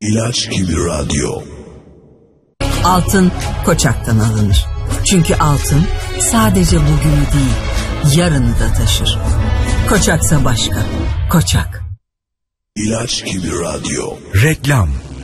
İlaç gibi radyo. Altın Koçak'tan alınır. Çünkü altın sadece bugünü değil, yarını da taşır. Koçaksa başka. Koçak. İlaç gibi radyo. Reklam.